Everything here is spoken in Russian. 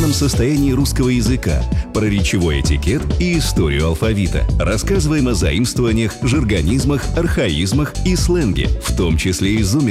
современном состоянии русского языка, про речевой этикет и историю алфавита. Рассказываем о заимствованиях, жаргонизмах, архаизмах и сленге, в том числе изуме